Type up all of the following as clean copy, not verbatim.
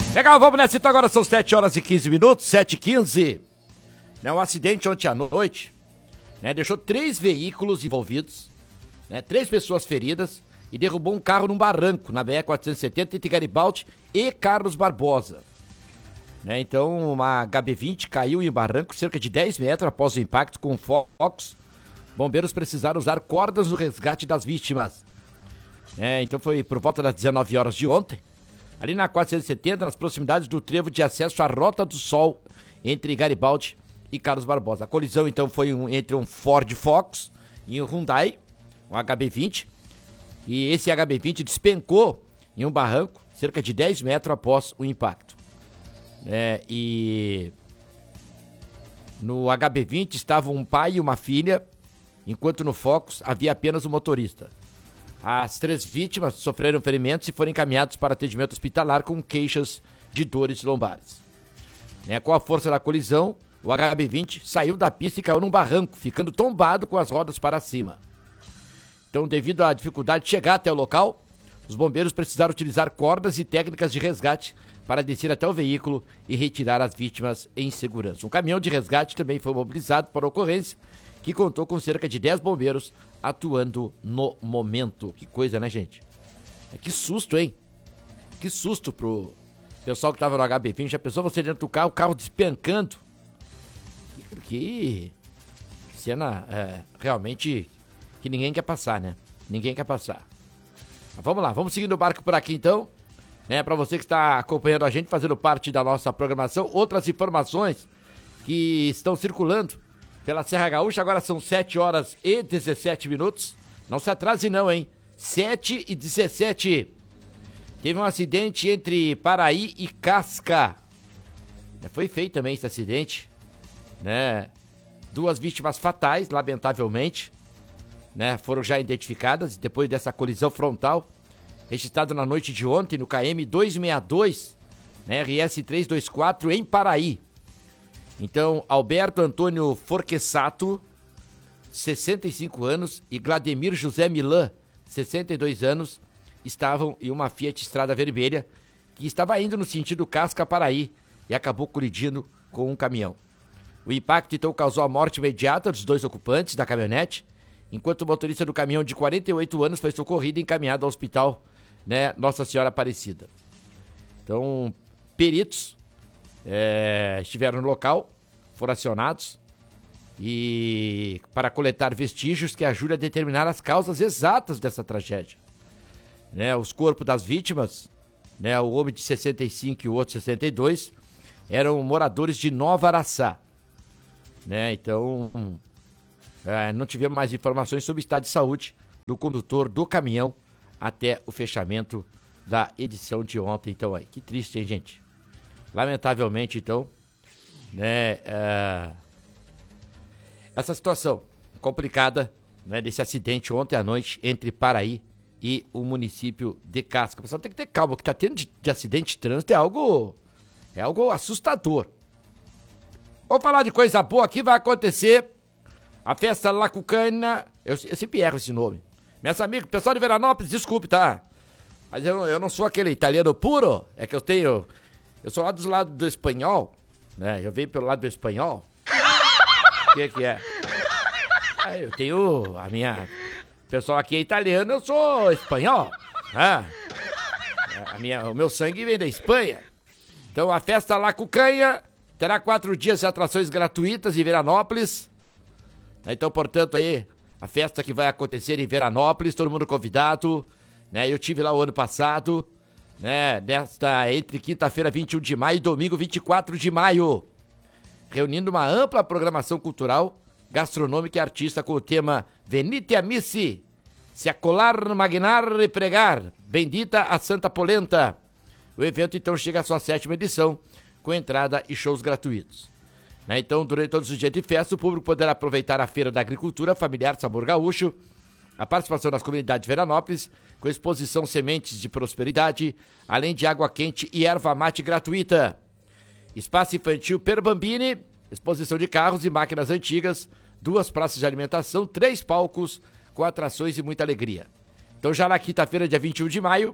Legal, vamos nessa então, agora são 7 horas e 15 minutos, 7h15. Um acidente ontem à noite, deixou 3 veículos envolvidos, 3 pessoas feridas e derrubou um carro num barranco na BR-470 entre Garibaldi e Carlos Barbosa. Então, uma HB20 caiu em um barranco cerca de 10 metros após o impacto com focos. Bombeiros precisaram usar cordas no resgate das vítimas. Então foi por volta das 19 horas de ontem, ali na 470, nas proximidades do trevo de acesso à Rota do Sol, entre Garibaldi e Carlos Barbosa. A colisão, então, foi entre um Ford Focus e um Hyundai, um HB20, e esse HB20 despencou em um barranco cerca de 10 metros após o impacto. E no HB20 estavam um pai e uma filha, enquanto no Focus havia apenas o motorista. As 3 vítimas sofreram ferimentos e foram encaminhados para atendimento hospitalar com queixas de dores lombares. Com a força da colisão, o HB20 saiu da pista e caiu num barranco, ficando tombado com as rodas para cima. Então, devido à dificuldade de chegar até o local, os bombeiros precisaram utilizar cordas e técnicas de resgate para descer até o veículo e retirar as vítimas em segurança. Um caminhão de resgate também foi mobilizado para a ocorrência, que contou com cerca de 10 bombeiros atuando no momento. Que coisa, né, gente? Que susto, hein? Que susto pro pessoal que tava no HB20. Já pensou você dentro do carro, o carro despencando? Que cena realmente que ninguém quer passar, né? Ninguém quer passar. Mas vamos lá, vamos seguindo o barco por aqui então. Para você que está acompanhando a gente, fazendo parte da nossa programação, outras informações que estão circulando pela Serra Gaúcha. Agora são 7 horas e 17 minutos. Não se atrase não, hein? 7h17. Teve um acidente entre Paraí e Casca. Foi feio também esse acidente, 2 vítimas fatais, lamentavelmente, foram já identificadas depois dessa colisão frontal, registrada na noite de ontem no KM 262, RS 324, em Paraí. Então, Alberto Antônio Forquesato, 65 anos, e Glademir José Milan, 62 anos, estavam em uma Fiat Estrada Vermelha, que estava indo no sentido Casca-Paraí e acabou colidindo com um caminhão. O impacto, então, causou a morte imediata dos 2 ocupantes da caminhonete, enquanto o motorista do caminhão de 48 anos foi socorrido e encaminhado ao hospital, Nossa Senhora Aparecida. Então, peritos estiveram no local, foram acionados e para coletar vestígios que ajudem a determinar as causas exatas dessa tragédia. Os corpos das vítimas, o homem de 65 e o outro 62, eram moradores de Nova Araçá. Então, não tivemos mais informações sobre o estado de saúde do condutor do caminhão até o fechamento da edição de ontem. Então, que triste, hein, gente? Lamentavelmente, então, essa situação complicada, desse acidente ontem à noite entre Paraí e o município de Casca. O pessoal tem que ter calma, o que está tendo de acidente de trânsito é algo assustador. Vamos falar de coisa boa aqui, vai acontecer a festa Lacucana. Eu sempre erro esse nome. Meus amigos, pessoal de Veranópolis, desculpe, tá? Mas eu não sou aquele italiano puro, é que eu sou lá do lado do espanhol, eu venho pelo lado do espanhol. O que é? Eu tenho a minha... O pessoal aqui é italiano, eu sou espanhol. O meu sangue vem da Espanha. Então a festa Lacucanha terá 4 dias de atrações gratuitas em Veranópolis. Então, portanto, aí, a festa que vai acontecer em Veranópolis, todo mundo convidado. Eu tive lá o ano passado, entre quinta-feira 21 de maio e domingo 24 de maio. Reunindo uma ampla programação cultural, gastronômica e artista com o tema Venite Amici, se acolar, magnar e pregar, bendita a Santa Polenta. O evento, então, chega à sua 7ª edição, com entrada e shows gratuitos. Então, durante todos os dias de festa, o público poderá aproveitar a Feira da Agricultura Familiar Sabor Gaúcho, a participação das comunidades de Veranópolis, com exposição Sementes de Prosperidade, além de água quente e erva mate gratuita. Espaço infantil Perbambini, exposição de carros e máquinas antigas, 2 praças de alimentação, 3 palcos com atrações e muita alegria. Então já na quinta-feira, dia 21 de maio,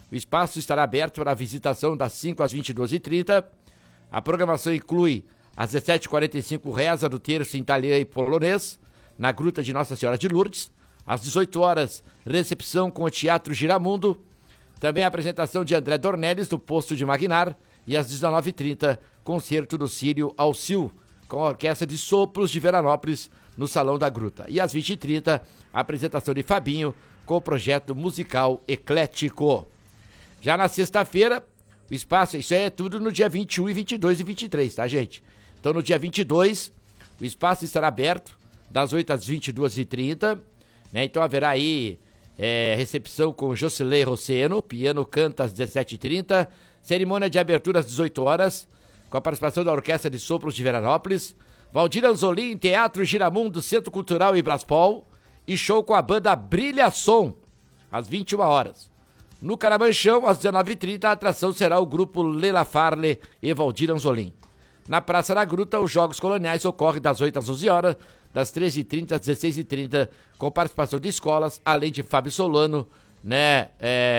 O espaço estará aberto para a visitação das 5 às 22h30. A programação inclui às 17h45 reza do terço em italiano e polonês, na Gruta de Nossa Senhora de Lourdes. Às 18 horas, recepção com o Teatro Giramundo. Também a apresentação de André Dornelles, do Posto de Magnar. E às 19h30, concerto do Círio Alcil, com a Orquestra de Sopros de Veranópolis, no Salão da Gruta. E às 20h30, a apresentação de Fabinho, com o projeto musical Eclético. Já na sexta-feira, o espaço, isso é tudo no dia 21 e 22 e 23, tá, gente? Então, no dia 22, o espaço estará aberto, das 8 às 22h30, né? Então, haverá aí recepção com Jocelyn Rosseno, piano canta às 17h30, cerimônia de abertura às 18 horas, com a participação da Orquestra de Sopros de Veranópolis, Valdir Anzolin, Teatro Giramundo, Centro Cultural e Braspol, e show com a banda Brilha Som, às 21 horas. No Caramanchão, às 19h30, a atração será o grupo Lela Farle e Valdir Anzolin. Na Praça da Gruta, os Jogos Coloniais ocorrem das 8 às 11 horas, das 13h30 às 16h30, com participação de escolas, além de Fábio Solano, né?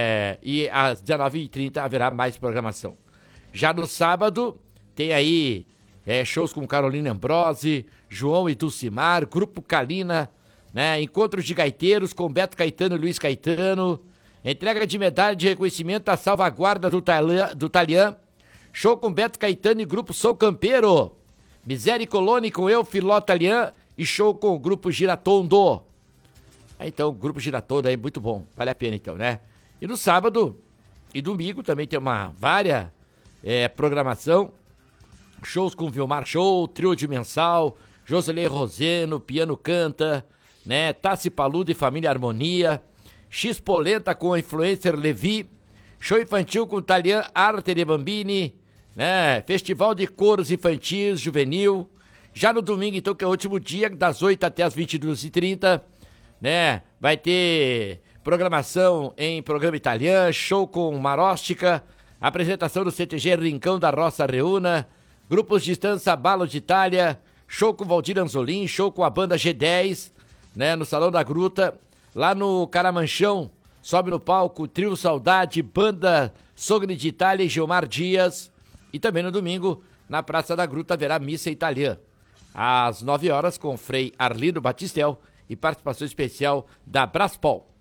E às 19h30 haverá mais programação. Já no sábado, tem aí shows com Carolina Ambrose, João e Dulcimar, Grupo Kalina, né? Encontros de gaiteiros com Beto Caetano e Luiz Caetano, entrega de medalha de reconhecimento à salvaguarda do Talian, show com Beto Caetano e Grupo Sou Campeiro, Misere Colone com Eu, Filó Talian, e show com o Grupo Giratondo. Então, o Grupo Giratondo é muito bom, vale a pena então, né? E no sábado e domingo também tem várias programação, shows com Vilmar Show, Trio de Mensal, Joselê Roseno, Piano Canta, né? Tassi Paludo e Família Harmonia, X Polenta com o influencer Levi, show infantil com Talian Arte de Bambini, né? Festival de coros infantis, juvenil. Já no domingo, então, que é o último dia, das 8 até as 22h30, né? Vai ter programação em programa italiano, show com Maróstica, apresentação do CTG Rincão da Roça Reúna, grupos de dança Balo de Itália, show com Valdir Anzolin, show com a banda G10, né? No Salão da Gruta. Lá no Caramanchão, sobe no palco Trio Saudade, banda Sogni de Itália e Gilmar Dias. E também no domingo, na Praça da Gruta, haverá missa italiana, às 9 horas, com Frei Arlindo Batistel e participação especial da Braspol.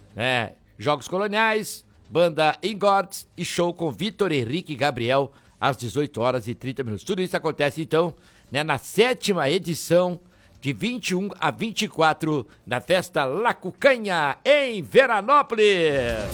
Jogos Coloniais, banda Ingords e show com Vitor Henrique Gabriel, às 18h30. Tudo isso acontece, então, né, na 7ª edição, de 21 a 24, na festa La Cucanha, em Veranópolis.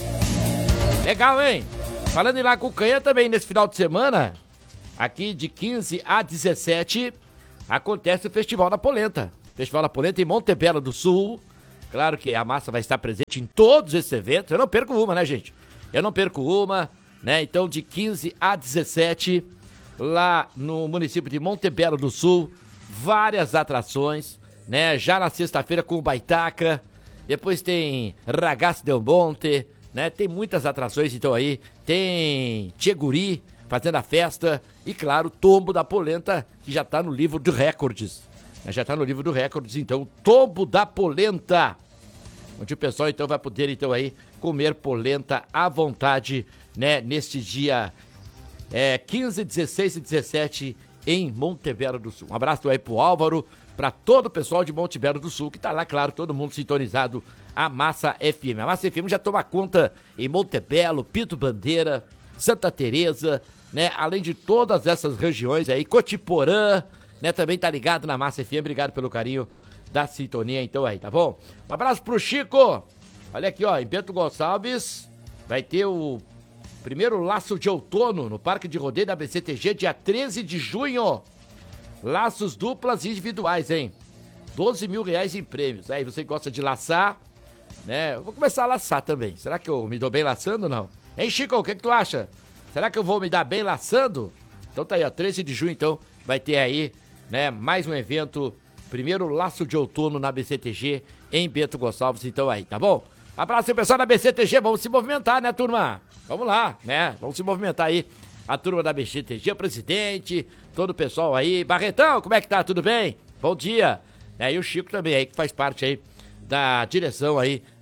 Legal, hein? Falando em La Cucanha, também nesse final de semana, aqui de 15 a 17, acontece o Festival da Polenta. Festival da Polenta em Montebello do Sul. Claro que a massa vai estar presente em todos esses eventos. Eu não perco uma, né, gente? Eu não perco uma, né? Então, de 15 a 17, lá no município de Montebello do Sul, várias atrações, né? Já na sexta-feira com o Baitaca, depois tem Ragazzi del Monte, né? Tem muitas atrações, então aí tem Tcheguri fazendo a festa e, claro, Tombo da Polenta, que já tá no livro de recordes. Já tá no livro do recordes, então, Tombo da Polenta, onde o pessoal, então, vai poder, então, aí, comer polenta à vontade, né? Neste dia 15, 16 e 17 em Montebello do Sul. Um abraço aí pro Álvaro, pra todo o pessoal de Montebello do Sul, que tá lá, claro, todo mundo sintonizado a Massa FM. A Massa FM já toma conta em Montebello, Pinto Bandeira, Santa Teresa, né? Além de todas essas regiões aí, Cotiporã, né? Também tá ligado na Massa FM. Obrigado pelo carinho da sintonia, então, aí, tá bom? Um abraço pro Chico. Olha aqui, ó, em Bento Gonçalves vai ter o primeiro laço de outono no Parque de Rodeio da BCTG, dia 13 de junho. Laços duplas e individuais, hein? R$12 mil em prêmios. Aí, você gosta de laçar, né? Eu vou começar a laçar também. Será que eu me dou bem laçando ou não? Hein, Chico, o que tu acha? Será que eu vou me dar bem laçando? Então tá aí, ó, 13 de junho, então, vai ter aí, né, mais um evento, primeiro laço de outono na BCTG em Bento Gonçalves, então aí, tá bom? Abraço aí, pessoal da BCTG, vamos se movimentar, né, turma? Vamos lá, né? Vamos se movimentar aí. A turma da BCTG, o presidente, todo o pessoal aí. Barretão, como é que tá? Tudo bem? Bom dia. E o Chico também aí, que faz parte aí da direção aí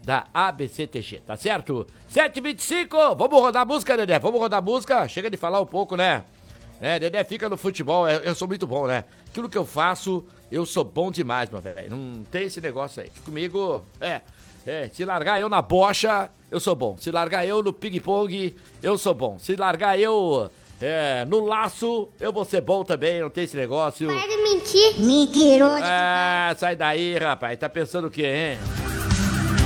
da ABCTG, tá certo? 7h25, vamos rodar a música, Dedé, vamos rodar a música, chega de falar um pouco, né? Dedé fica no futebol, eu sou muito bom, né? Aquilo que eu faço, eu sou bom demais, meu velho, não tem esse negócio aí. Comigo, se largar eu na bocha, eu sou bom. Se largar eu no ping-pong, eu sou bom. Se largar eu no laço, eu vou ser bom também, não tem esse negócio. Para de mentir. Mentiroso. Sai daí, rapaz, tá pensando o quê, hein?